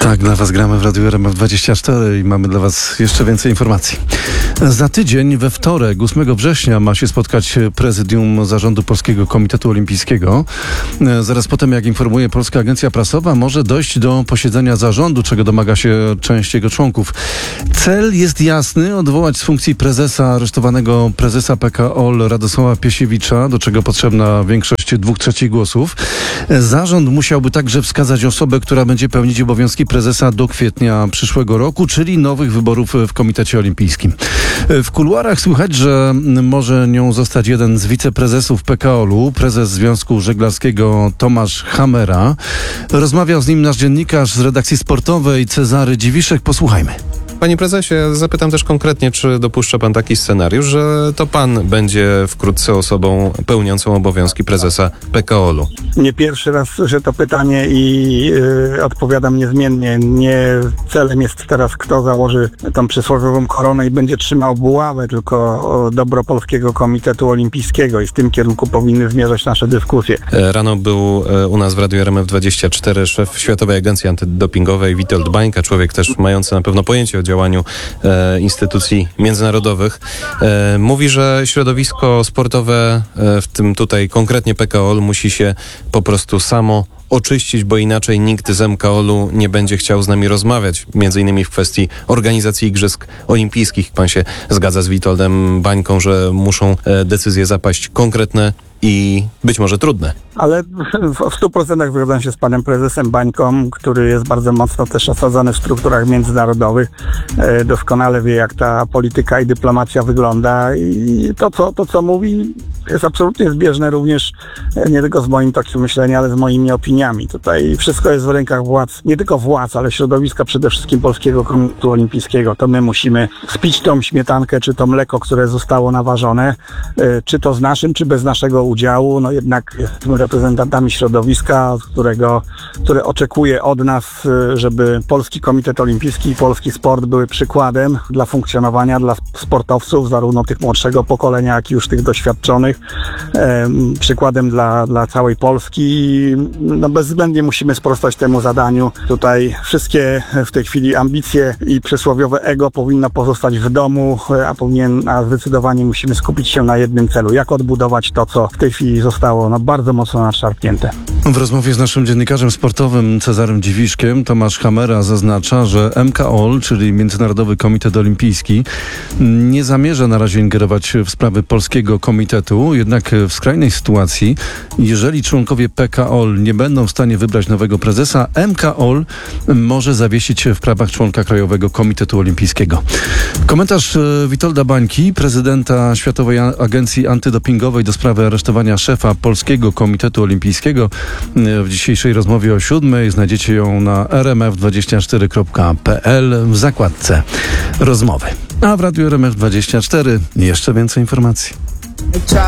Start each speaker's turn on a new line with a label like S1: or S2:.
S1: Tak, dla Was gramy w Radiu RMF24 i mamy dla Was jeszcze więcej informacji. Za tydzień, we wtorek, 8 września, ma się spotkać prezydium Zarządu Polskiego Komitetu Olimpijskiego. Zaraz potem, jak informuje Polska Agencja Prasowa, może dojść do posiedzenia zarządu, czego domaga się część jego członków. Cel jest jasny: odwołać z funkcji prezesa aresztowanego prezesa PKOL Radosława Piesiewicza, do czego potrzebna większość 2/3 głosów. Zarząd musiałby także wskazać osobę, która będzie pełnić obowiązki prezesa do kwietnia przyszłego roku, czyli nowych wyborów w Komitecie Olimpijskim. W kuluarach słychać, że może nią zostać jeden z wiceprezesów PKOL-u, prezes Związku Żeglarskiego Tomasz Hamera. Rozmawiał z nim nasz dziennikarz z redakcji sportowej Cezary Dziwiszek. Posłuchajmy.
S2: Panie prezesie, zapytam też konkretnie, czy dopuszcza pan taki scenariusz, że to pan będzie wkrótce osobą pełniącą obowiązki prezesa PKOL-u?
S3: Nie pierwszy raz słyszę to pytanie i odpowiadam niezmiennie. Nie celem jest teraz, kto założy tą przysłowiową koronę i będzie trzymał buławę, tylko dobro Polskiego Komitetu Olimpijskiego i w tym kierunku powinny zmierzać nasze dyskusje.
S2: Rano był u nas w Radiu RMF24 szef Światowej Agencji Antydopingowej Witold Bańka, człowiek też mający na pewno pojęcie o działaniu instytucji międzynarodowych. Mówi, że środowisko sportowe, w tym tutaj konkretnie PKOL, musi się po prostu samo oczyścić, bo inaczej nikt z MKOL-u nie będzie chciał z nami rozmawiać, między innymi w kwestii organizacji Igrzysk Olimpijskich. Pan się zgadza z Witoldem Bańką, że muszą decyzje zapaść konkretne i być może trudne.
S3: Ale w 100% zgadzam się z panem prezesem Bańką, który jest bardzo mocno też osadzony w strukturach międzynarodowych. Doskonale wie, jak ta polityka i dyplomacja wygląda i to, co mówi, jest absolutnie zbieżne również nie tylko z moim tokiem myślenia, ale z moimi opiniami. Tutaj wszystko jest w rękach władz, nie tylko władz, ale środowiska przede wszystkim Polskiego Komitetu Olimpijskiego. To my musimy spić tą śmietankę, czy to mleko, które zostało naważone, czy to z naszym, czy bez naszego udziału. No jednak jesteśmy reprezentantami środowiska, które oczekuje od nas, żeby Polski Komitet Olimpijski i polski sport były przykładem dla funkcjonowania dla sportowców, zarówno tych młodszego pokolenia, jak i już tych doświadczonych, przykładem dla całej Polski. No bezwzględnie musimy sprostać temu zadaniu. Tutaj wszystkie w tej chwili ambicje i przysłowiowe ego powinno pozostać w domu, a zdecydowanie musimy skupić się na jednym celu: jak odbudować to, co w tej chwili zostało bardzo mocno nadszarpnięte.
S1: W rozmowie z naszym dziennikarzem sportowym Cezarym Dziwiszkiem Tomasz Hamera zaznacza, że MKOL, czyli Międzynarodowy Komitet Olimpijski, nie zamierza na razie ingerować w sprawy Polskiego Komitetu, jednak w skrajnej sytuacji, jeżeli członkowie PKOL nie będą w stanie wybrać nowego prezesa, MKOL może zawiesić w prawach członka Krajowego Komitetu Olimpijskiego. Komentarz Witolda Bańki, prezydenta Światowej Agencji Antydopingowej do sprawy aresztowania szefa Polskiego Komitetu Olimpijskiego, w dzisiejszej rozmowie o 7:00. Znajdziecie ją na rmf24.pl w zakładce rozmowy. A w Radiu RMF24 jeszcze więcej informacji.